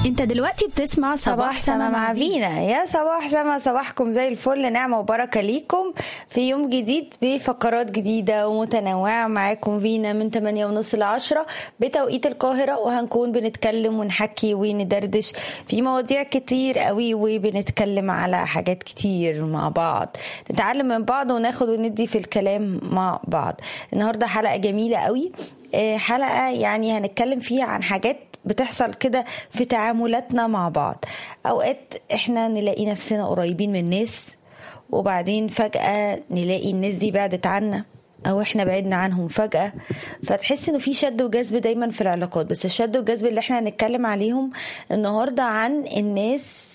انت دلوقتي بتسمع صباح سما مع فينا. يا صباح سما، صباحكم زي الفل، نعمة وبركة ليكم في يوم جديد بفقرات جديدة ومتنوعة. معاكم فينا من 8:30 ل 10 بتوقيت القاهرة، وهنكون بنتكلم ونحكي وندردش في مواضيع كتير قوي، وبنتكلم على حاجات كتير مع بعض، نتعلم من بعض وناخد وندي في الكلام مع بعض. النهاردة حلقة جميلة قوي، حلقة يعني هنتكلم فيها عن حاجات بتحصل كده في تعاملاتنا مع بعض. اوقات احنا نلاقي نفسنا قريبين من ناس، وبعدين فجأة نلاقي الناس دي بعدت عنا او احنا بعدنا عنهم فجأة، فتحس انه في شد وجذب دايما في العلاقات. بس الشد والجذب اللي احنا هنتكلم عليهم النهاردة عن الناس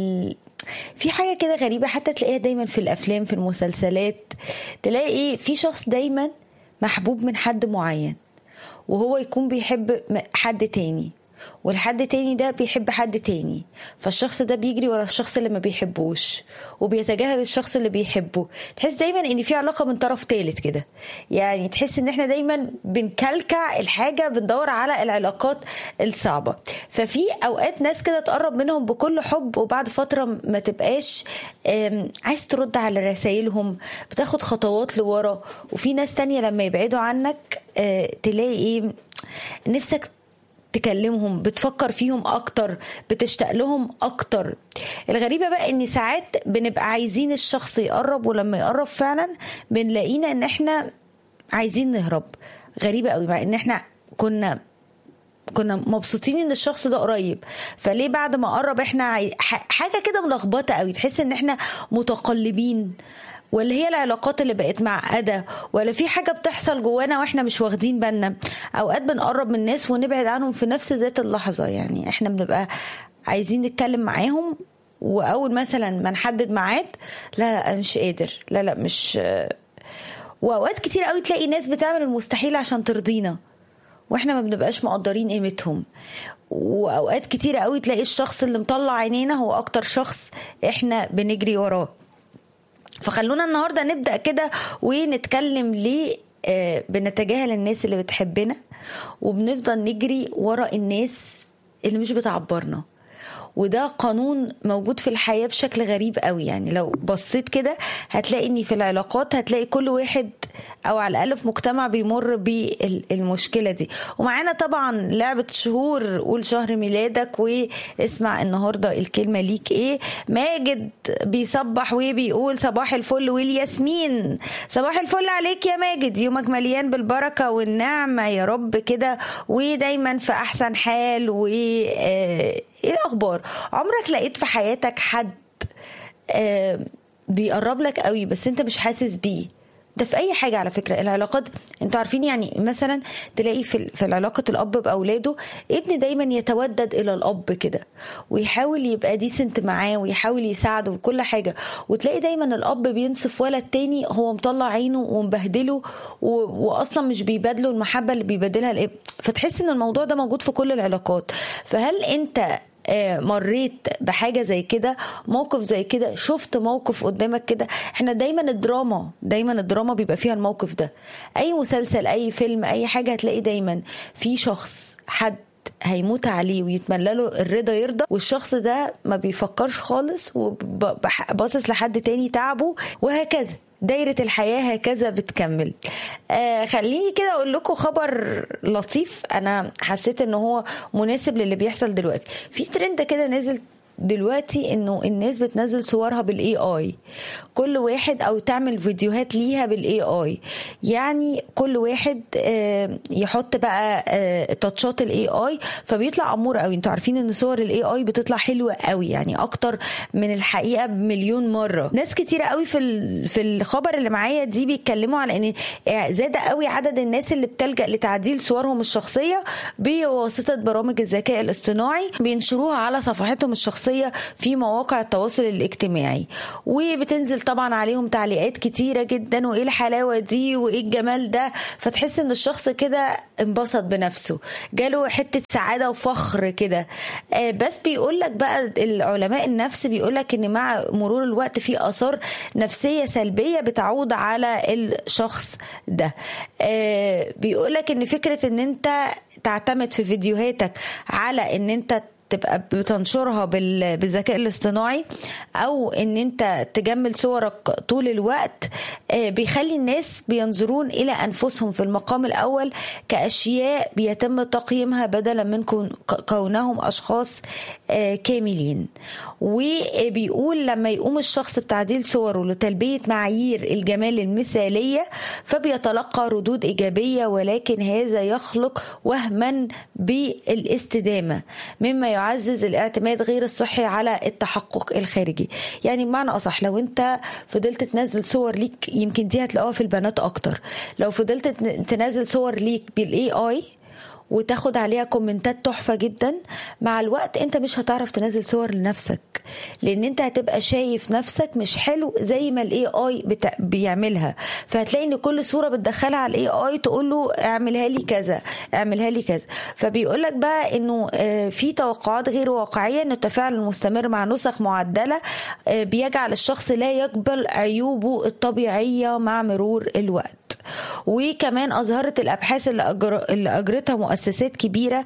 في حاجة كده غريبة، حتى تلاقيها دايما في الافلام في المسلسلات، تلاقي في شخص دايما محبوب من حد معين، وهو يكون بيحب حد تاني، والحد تاني ده بيحب حد تاني، فالشخص ده بيجري ورا الشخص اللي ما بيحبوش وبيتجاهل الشخص اللي بيحبه. تحس دايما ان في علاقة من طرف ثالث كده، يعني تحس ان احنا دايما بنكلكع الحاجة، بندور على العلاقات الصعبة. ففي اوقات ناس كده تقرب منهم بكل حب، وبعد فترة ما تبقاش عايز ترد على رسائلهم، بتاخد خطوات لورا. وفي ناس تانية لما يبعدوا عنك تلاقي نفسك تكلمهم، بتفكر فيهم اكتر، بتشتاق لهم اكتر. الغريبة بقى ان ساعات بنبقى عايزين الشخص يقرب، ولما يقرب فعلا بنلاقينا ان احنا عايزين نهرب. غريبة قوي، مع ان احنا كنا مبسوطين ان الشخص ده قريب، فليه بعد ما قرب احنا حاجة كده ملخبطة قوي. تحس ان احنا متقلبين، ولا هي العلاقات اللي بقت معقدة، ولا في حاجة بتحصل جوانا واحنا مش واخدين بالنا. اوقات بنقرب من الناس ونبعد عنهم في نفس ذات اللحظة، يعني احنا بنبقى عايزين نتكلم معاهم، واول مثلا ما نحدد ميعاد، لا مش قادر، لا مش. واوقات كتير قوي تلاقي ناس بتعمل المستحيل عشان ترضينا، واحنا ما بنبقاش مقدرين قيمتهم. واوقات كتير قوي تلاقي الشخص اللي مطلع عينينا هو اكتر شخص احنا بنجري وراه. فخلونا النهاردة نبدأ كده ونتكلم ليه بنتجاهل الناس اللي بتحبنا، وبنفضل نجري ورا الناس اللي مش بتعبرنا. وده قانون موجود في الحياة بشكل غريب قوي. يعني لو بصيت كده هتلاقي ان في العلاقات هتلاقي كل واحد او على الاقل في مجتمع بيمر بالمشكلة دي. ومعانا طبعا لعبة شهور، قول شهر ميلادك واسمع النهاردة الكلمة ليك ايه. ماجد بيصبح وبيقول صباح الفل والياسمين. صباح الفل عليك يا ماجد، يومك مليان بالبركة والنعمة يا رب كده، ودايما في احسن حال. ايه الاخبار؟ عمرك لقيت في حياتك حد بيقرب لك قوي بس انت مش حاسس بيه؟ ده في اي حاجة على فكرة. العلاقات انتوا عارفين، يعني مثلا تلاقي في العلاقة الاب باولاده، ابن دايما يتودد الى الاب كده، ويحاول يبقى ديسنت معاه، ويحاول يساعده وكل حاجة. وتلاقي دايما الاب بينصف ولد تاني هو مطلع عينه ومبهدله، واصلا مش بيبادله المحبة اللي بيبادلها الابن. فتحس ان الموضوع ده موجود في كل العلاقات. فهل انت مريت بحاجة زي كده، موقف زي كده، شفت موقف قدامك كده؟ احنا دايما الدراما بيبقى فيها الموقف ده. اي مسلسل، اي فيلم، اي حاجة، هتلاقي دايما في شخص حد هيموت عليه ويتمنى له الرضا يرضى، والشخص ده ما بيفكرش خالص وباصص لحد تاني تعبه، وهكذا دايرة الحياة هكذا بتكمل. خليني كده أقول لكم خبر لطيف، أنا حسيت إنه هو مناسب للي بيحصل دلوقتي. في ترند كده نازل دلوقتي انه الناس بتنزل صورها بالاي اي، كل واحد او تعمل فيديوهات ليها بالاي اي. يعني كل واحد يحط بقى تاتشات الاي اي، فبيطلع امور قوي. انتوا عارفين ان صور الاي اي بتطلع حلوه قوي، يعني اكتر من الحقيقه بمليون مره. ناس كتيره قوي في الخبر اللي معايا دي بيتكلموا على ان زاد قوي عدد الناس اللي بتلجأ لتعديل صورهم الشخصيه بواسطه برامج الذكاء الاصطناعي، بينشروها على صفحتهم الشخصيه في مواقع التواصل الاجتماعي، وبتنزل طبعا عليهم تعليقات كتيرة جدا، وايه الحلاوة دي وايه الجمال ده. فتحس ان الشخص كده انبسط بنفسه، جاله حتة سعادة وفخر كده. بس بيقولك بقى العلماء النفس بيقولك ان مع مرور الوقت في آثار نفسية سلبية بتعود على الشخص ده. بيقولك ان فكرة ان انت تعتمد في فيديوهاتك على ان انت تبقى بتنشرها بالذكاء الاصطناعي او ان انت تجمل صورك طول الوقت بيخلي الناس بينظرون الى انفسهم في المقام الاول كاشياء بيتم تقييمها بدلا من كونهم اشخاص كاملين. وبيقول لما يقوم الشخص بتعديل صوره لتلبية معايير الجمال المثالية فبيتلقى ردود إيجابية، ولكن هذا يخلق وهما بالاستدامة مما يعزز الاعتماد غير الصحي على التحقق الخارجي. يعني بمعنى أصح لو انت فضلت تنزل صور ليك، يمكن دي هتلاقوها في البنات أكتر، لو فضلت تنزل صور ليك بالاي اي وتاخد عليها كومنتات تحفة جدا، مع الوقت انت مش هتعرف تنزل صور لنفسك، لان انت هتبقى شايف نفسك مش حلو زي ما الاي اي بيعملها. فهتلاقي ان كل صورة بتدخلها على الاي اي تقول له اعملها لي كذا اعملها لي كذا. فبيقولك بقى انه في توقعات غير واقعية ان التفاعل المستمر مع نسخ معدلة بيجعل الشخص لا يقبل عيوبه الطبيعية مع مرور الوقت. وكمان أظهرت الأبحاث اللي أجرتها مؤسسات كبيرة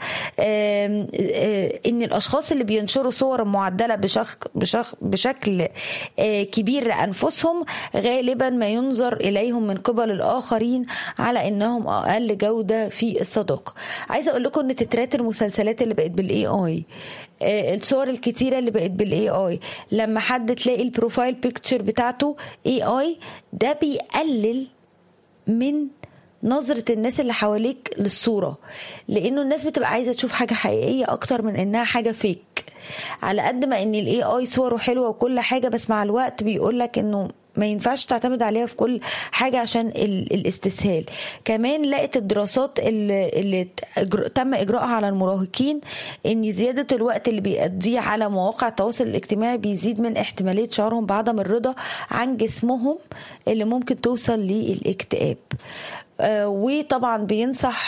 إن الأشخاص اللي بينشروا صور معدلة بشكل كبير لأنفسهم غالبا ما ينظر إليهم من قبل الآخرين على إنهم أقل جودة في الصداقة. عايزة أقول لكم إن تترات المسلسلات اللي بقت بالاي اي، الصور الكتيرة اللي بقت بالاي اي، لما حد تلاقي البروفايل بيكتشر بتاعته اي اي، ده بيقلل من نظرة الناس اللي حواليك للصورة، لأنه الناس بتبقى عايزة تشوف حاجة حقيقية أكتر من إنها حاجة فيك. على قد ما إن الاي اي صوره حلوة وكل حاجة، بس مع الوقت بيقولك إنه ما ينفعش تعتمد عليها في كل حاجة عشان الاستسهال. كمان لقت الدراسات اللي تم إجراءها على المراهقين إن زيادة الوقت اللي بيقضيه على مواقع التواصل الاجتماعي بيزيد من احتمالية شعورهم بعدم الرضا عن جسمهم اللي ممكن توصل للاكتئاب. وطبعا بينصح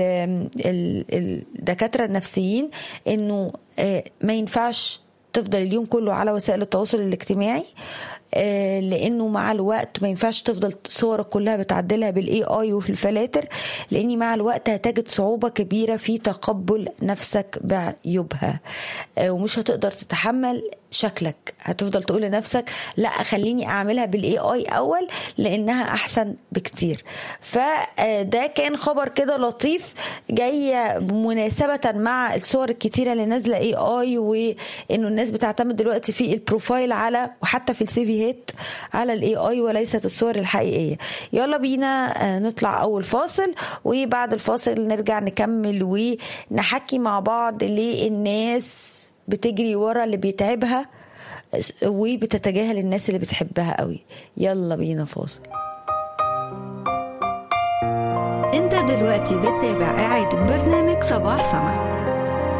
الدكاترة النفسيين إنه ما ينفعش تفضل اليوم كله على وسائل التواصل الاجتماعي، لانه مع الوقت ما ينفعش تفضل صورك كلها بتعدلها بالاي اي وفي الفلاتر، لاني مع الوقت هتجد صعوبة كبيرة في تقبل نفسك بعيوبها، ومش هتقدر تتحمل شكلك. هتفضل تقول لنفسك لا خليني اعملها بالاي اي اول لانها احسن بكتير. فده كان خبر كده لطيف جاي بمناسبة مع الصور الكتيرة اللي نازلة اي اي، وانه الناس بتعتمد دلوقتي في البروفايل على وحتى في السيفيهات على الاي اي وليست الصور الحقيقية. يلا بينا نطلع اول فاصل، وبعد الفاصل نرجع نكمل ونحكي مع بعض ليه الناس بتجري ورا اللي بيتعبها وبتتجاهل الناس اللي بتحبها قوي. يلا بينا فاصل. انت دلوقتي بتتابع إعادة برنامج صباح سما.